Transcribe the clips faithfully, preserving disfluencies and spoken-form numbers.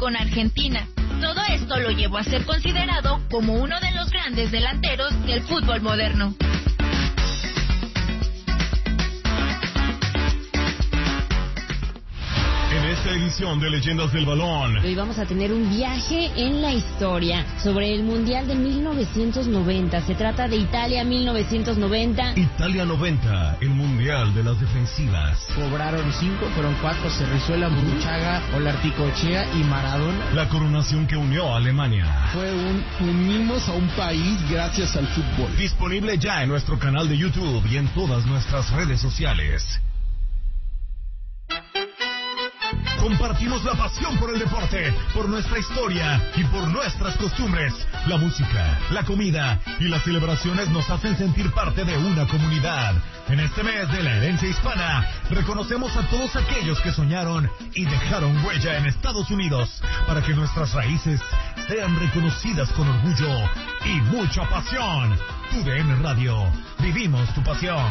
con Argentina. Todo esto lo llevó a ser considerado como uno de los grandes delanteros del fútbol moderno. En esta edición de Leyendas del Balón, hoy vamos a tener un viaje en la historia sobre el Mundial de mil novecientos noventa. Se trata de Italia mil novecientos noventa. Italia noventa, el Mundial de las defensivas. Cobraron cinco, fueron cuatro, Cerrizuela, Burruchaga, Olarticochea y Maradona. La coronación que unió a Alemania. Fue un unimos a un país gracias al fútbol. Disponible ya en nuestro canal de YouTube y en todas nuestras redes sociales. Compartimos la pasión por el deporte, por nuestra historia y por nuestras costumbres. La música, la comida y las celebraciones nos hacen sentir parte de una comunidad. En este mes de la herencia hispana, reconocemos a todos aquellos que soñaron y dejaron huella en Estados Unidos para que nuestras raíces sean reconocidas con orgullo y mucha pasión. Tu D N Radio, vivimos tu pasión.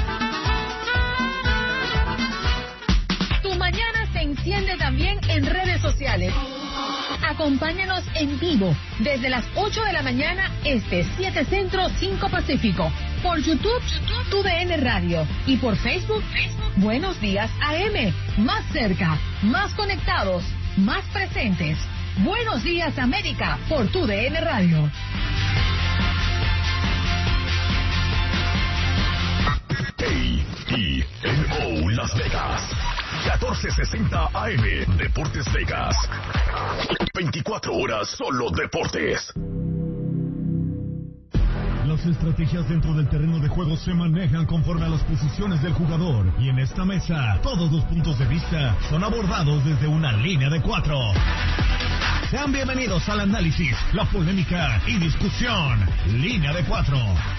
Tu mañana se enciende también en redes sociales. Acompáñanos en vivo desde las ocho de la mañana este, siete Centro, cinco Pacífico. Por YouTube, Tu D N Radio. Y por Facebook, Facebook, Buenos Días A M. Más cerca, más conectados, más presentes. Buenos Días América por Tu D N Radio. A E N O Las Vegas. catorce sesenta A M, Deportes Vegas. veinticuatro horas solo deportes. Las estrategias dentro del terreno de juego se manejan conforme a las posiciones del jugador. Y en esta mesa, todos los puntos de vista son abordados desde una línea de cuatro. Sean bienvenidos al análisis, la polémica y discusión. Línea de cuatro.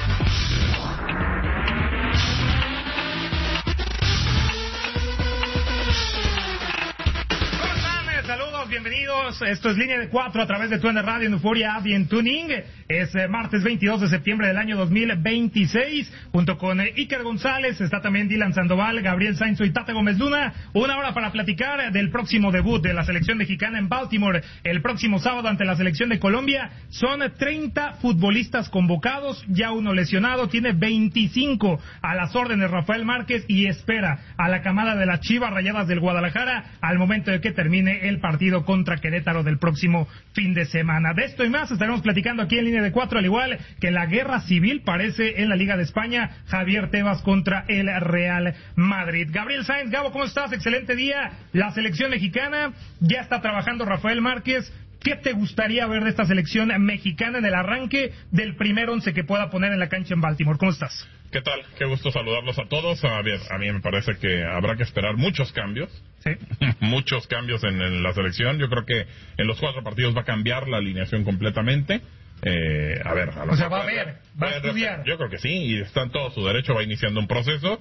Saludos, bienvenidos. Esto es Línea de Cuatro a través de Tu D N Radio, en Euforia App y en Tuning. Es eh, martes veintidós de septiembre del año dos mil veintiséis. Junto con eh, Iker González está también Dylan Sandoval, Gabriel Sainz y Tate Gómez Luna. Una hora para platicar del próximo debut de la selección mexicana en Baltimore el próximo sábado ante la selección de Colombia. Son treinta futbolistas convocados, ya uno lesionado, tiene veinticinco a las órdenes Rafael Márquez y espera a la camada de las Chivas Rayadas del Guadalajara al momento de que termine el partido contra Querétaro del próximo fin de semana. De esto y más estaremos platicando aquí en Línea de Cuatro, al igual que la guerra civil parece en la Liga de España. Javier Tebas contra el Real Madrid. Gabriel Sainz, Gabo, ¿cómo estás? Excelente día. La selección mexicana, ya está trabajando Rafael Márquez. ¿Qué te gustaría ver de esta selección mexicana en el arranque del primer once que pueda poner en la cancha en Baltimore? ¿Cómo estás? ¿Qué tal? Qué gusto saludarlos a todos. A, ver, a mí me parece que habrá que esperar muchos cambios. Sí. muchos cambios en, en la selección. Yo creo que en los cuatro partidos va a cambiar la alineación completamente. Eh, a ver, a o sea, va a ver, va a estudiar. Yo creo que sí, y está en todo su derecho, va iniciando un proceso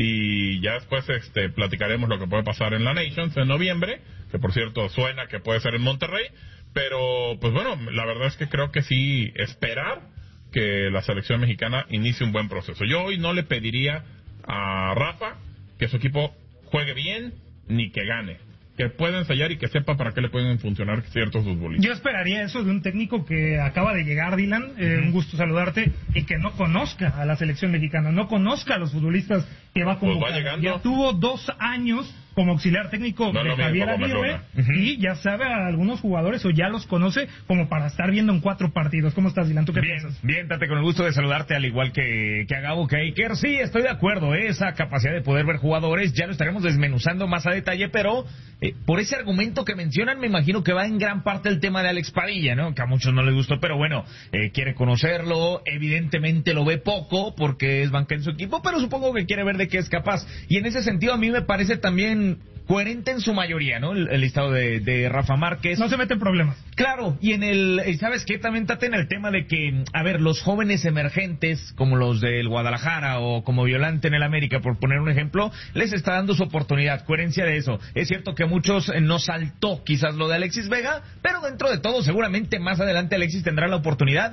y ya después este platicaremos lo que puede pasar en la Nations en noviembre, que por cierto suena que puede ser en Monterrey, pero pues bueno, la verdad es que creo que sí esperar que la selección mexicana inicie un buen proceso. Yo hoy no le pediría a Rafa que su equipo juegue bien ni que gane, que pueda ensayar y que sepa para qué le pueden funcionar ciertos futbolistas. Yo esperaría eso de un técnico que acaba de llegar, Dylan, eh, uh-huh. un gusto saludarte, y que no conozca a la selección mexicana, no conozca a los futbolistas que va a convocar. Pues va llegando. Ya tuvo dos años como auxiliar técnico no, de no, Javier Aguirre, uh-huh. y ya sabe a algunos jugadores o ya los conoce como para estar viendo en cuatro partidos. ¿Cómo estás, Dylan? ¿Tú qué bien, piensas? Bien, Tate, con el gusto de saludarte, al igual que, que a Gabo, que a Iker. Sí, estoy de acuerdo, ¿eh? Esa capacidad de poder ver jugadores, ya lo estaremos desmenuzando más a detalle, pero eh, por ese argumento que mencionan, me imagino que va en gran parte el tema de Alex Padilla, ¿no? Que a muchos no les gustó, pero bueno, eh, quiere conocerlo, evidentemente lo ve poco porque es banca en su equipo, pero supongo que quiere ver de qué es capaz. Y en ese sentido a mí me parece también coherente en su mayoría, ¿no? El, el listado de, de Rafa Márquez. No se mete en problemas. Claro, y en el, ¿sabes qué? También Tate, en el tema de que, a ver, los jóvenes emergentes, como los del Guadalajara o como Violante en el América, por poner un ejemplo, les está dando su oportunidad, coherencia de eso. Es cierto que a muchos no saltó quizás lo de Alexis Vega, pero dentro de todo seguramente más adelante Alexis tendrá la oportunidad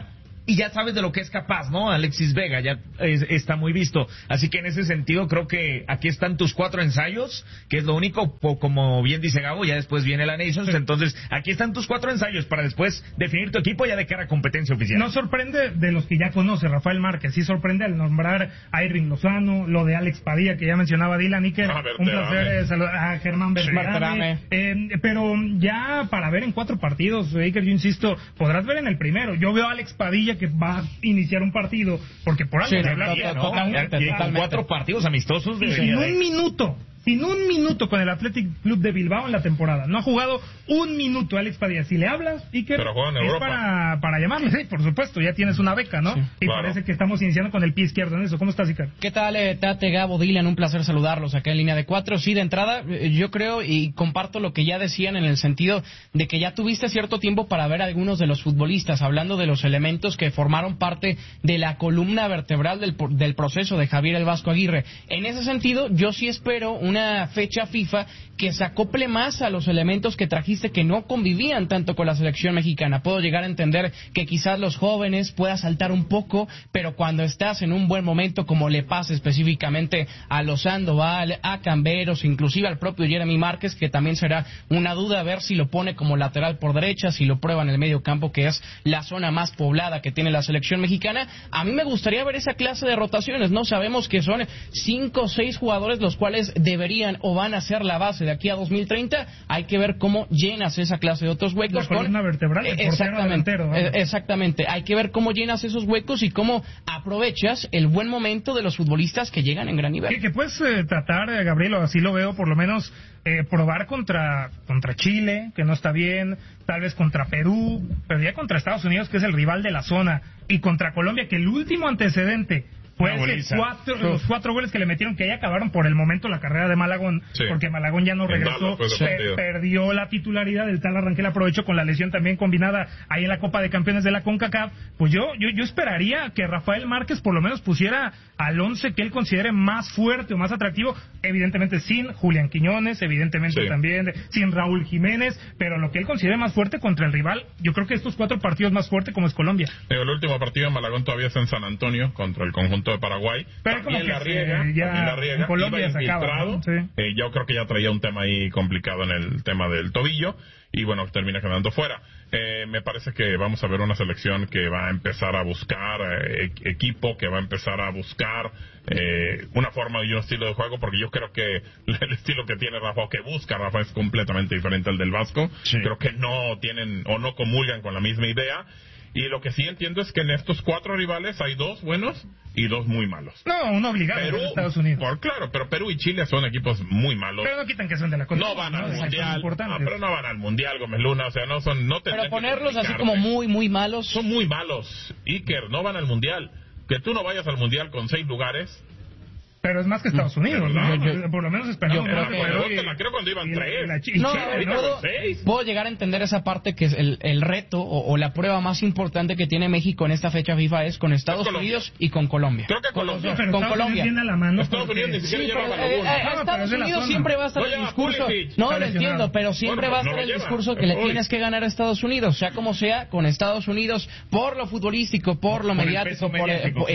y ya sabes de lo que es capaz, ¿no? Alexis Vega ya es, está muy visto. Así que en ese sentido creo que aquí están tus cuatro ensayos, que es lo único, como bien dice Gabo, ya después viene la Nations. Sí. Entonces, aquí están tus cuatro ensayos para después definir tu equipo ya de cara a competencia oficial. No sorprende de los que ya conoce Rafael Márquez, sí sorprende al nombrar a Irving Lozano, lo de Alex Padilla, que ya mencionaba Dylan Iker. Ah, un placer eh, saludar a Germán Berterame. Eh, pero ya para ver en cuatro partidos, Iker, yo insisto, podrás ver en el primero. Yo veo a Alex Padilla que va a iniciar un partido, porque por algo sí, se habla bien, ¿no? Totalmente, y con cuatro partidos amistosos y sin un minuto sin un minuto con el Athletic Club de Bilbao en la temporada. No ha jugado un minuto Alex Padilla. Si le hablas, Iker, pero juega en es Europa. para, para llamarle, sí, por supuesto, ya tienes una beca, ¿no? Sí, y claro. Parece que estamos iniciando con el pie izquierdo en eso. ¿Cómo estás, Iker? ¿Qué tal, eh, Tate, Gabo, Dylan? Un placer saludarlos acá en Línea de Cuatro. Sí, de entrada, eh, yo creo y comparto lo que ya decían en el sentido de que ya tuviste cierto tiempo para ver a algunos de los futbolistas, hablando de los elementos que formaron parte de la columna vertebral del, del proceso de Javier el Vasco Aguirre. En ese sentido, yo sí espero una fecha FIFA que se acople más a los elementos que trajiste que no convivían tanto con la selección mexicana. Puedo llegar a entender que quizás los jóvenes pueda saltar un poco, pero cuando estás en un buen momento, como le pasa específicamente a los Sandoval, a Camberos, inclusive al propio Jeremy Márquez, que también será una duda a ver si lo pone como lateral por derecha, si lo prueba en el medio campo, que es la zona más poblada que tiene la selección mexicana. A mí me gustaría ver esa clase de rotaciones, ¿no? Sabemos que son cinco o seis jugadores los cuales deberían o van a ser la base de aquí a dos mil treinta. Hay que ver cómo llenas esa clase de otros huecos. La columna con... vertebral, el exactamente, delantero, ¿no? Exactamente. Hay que ver cómo llenas esos huecos y cómo aprovechas el buen momento de los futbolistas que llegan en gran nivel. Que, que puedes eh, tratar, eh, Gabriel, o así lo veo, por lo menos eh, probar contra contra Chile, que no está bien, tal vez contra Perú, pero ya contra Estados Unidos, que es el rival de la zona, y contra Colombia, que el último antecedente fue ese cuatro, los cuatro goles que le metieron, que ya acabaron por el momento la carrera de Malagón, sí. Porque Malagón ya no regresó, per, perdió la titularidad, el tal Arranquel aprovechó con la lesión también combinada ahí en la Copa de Campeones de la CONCACAF. Pues yo, yo, yo esperaría que Rafael Márquez por lo menos pusiera al once que él considere más fuerte o más atractivo, evidentemente sin Julián Quiñones, evidentemente sí. También sin Raúl Jiménez, pero lo que él considere más fuerte contra el rival. Yo creo que estos cuatro partidos más fuerte como es Colombia. Pero el último partido en Malagón todavía es en San Antonio contra el conjunto de Paraguay, pero como que la riega, se, ya la riega, en Colombia se acaba, ¿no? Sí. eh, yo creo que ya traía un tema ahí complicado en el tema del tobillo y bueno, termina quedando fuera. Eh, me parece que vamos a ver una selección que va a empezar a buscar eh, equipo, que va a empezar a buscar eh, una forma y un estilo de juego, porque yo creo que el estilo que tiene Rafa o que busca Rafa es completamente diferente al del Vasco. Sí. Creo que no tienen o no comulgan con la misma idea. Y lo que sí entiendo es que en estos cuatro rivales hay dos buenos y dos muy malos. No, uno obligado Perú, de Estados Unidos. Por, claro, pero Perú y Chile son equipos muy malos. Pero no quitan que son de la Copa. No van ¿no? al Mundial. No, pero no van al Mundial, Gómez Luna. O sea, no son... No pero ponerlos así como muy, muy malos. Son muy malos. Iker, no van al Mundial. Que tú no vayas al Mundial con seis lugares... Pero es más que Estados Unidos, ¿no? Yo, yo, por lo menos esperamos. Yo creo, que, pero, y, la creo cuando iban tres. La, la, no, no, puedo, puedo llegar a entender esa parte que es el, el reto o, o la prueba más importante que tiene México en esta fecha FIFA es con Estados es Unidos y con Colombia. Creo que con Colombia. Con, con Colombia. Tiene la mano Estados Unidos ni siquiera sí, lleva pero, eh, eh, Estados Unidos siempre va a estar no el discurso. No, lo entiendo, pero siempre bueno, va a estar no el lleva. discurso que le tienes que ganar a Estados Unidos, sea como sea, con Estados Unidos, por lo futbolístico, por lo mediático, por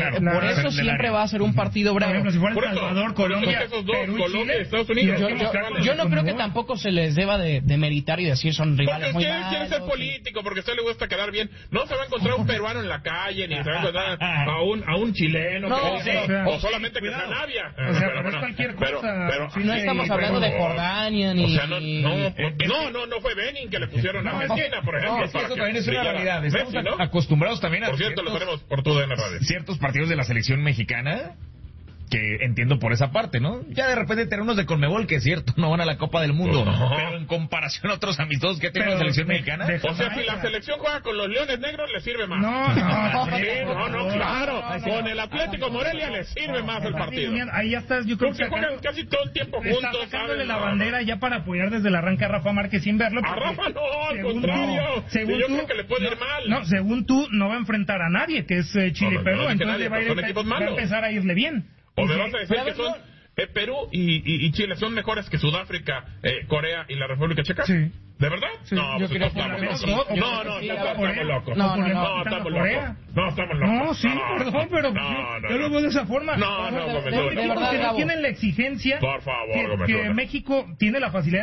eso siempre va a ser un partido bravo. Si fuera El Salvador, Colombia. Esos dos, Perú, Colombia y Estados Unidos. Yo, yo, yo, yo no creo que tampoco se les deba de, de meritar y decir son rivales porque muy malos. Porque quiere ser político, porque a usted le gusta quedar bien. No se va a encontrar un peruano en la calle, ni se va a encontrar a un, a un chileno, no, que dice, o, sea, o solamente cuidado. Que sea Navia. O sea, pero, pero es cualquier cosa. Pero, pero, si no sí, estamos hablando pero, de Jordania, ni... O sea, no, no, no, no, no fue Benin que le pusieron a Argentina, por ejemplo. No, es que eso también es una realidad. Estamos acostumbrados también a... Por cierto, lo tenemos por tu D N Radio. Ciertos partidos de la selección mexicana... que entiendo por esa parte, ¿no? Ya de repente tener unos de Conmebol, que es cierto, no van a la Copa del Mundo, no. Pero en comparación a otros amistosos que tiene la selección de, mexicana... De, de o sea, si la selección juega con los Leones Negros, le sirve más. No, no, sí, no, no, claro. Con el Atlético Morelia le sirve más el partido. Ahí ya estás, yo creo Porque que juegan casi todo el tiempo juntos, sacándole la bandera ya para apoyar desde el arranque a Rafa Márquez sin verlo. A Rafa no, al contrario. Según yo tú, creo que le puede ir mal. No, según tú, no va a enfrentar a nadie, que es eh, Chile y Perú, entonces va a empezar a irle bien. O me vas a decir que son eh, Perú y, y, y Chile son mejores que Sudáfrica, eh, Corea y la República Checa. Sí. ¿De verdad? Sí, no, yo pues creo estamos que locos. sí. No, Yo no, creo que no, sí, no, la estamos verdad. locos. No, no, no. No, estamos Corea. locos. No, estamos locos. No, sí, perdón, pero No, no, yo lo veo de esa forma. No, no, de- Gómez de- Luna. de verdad, que no Gabo. tienen la exigencia Por favor, que, Gómez que Luna. México tiene la facilidad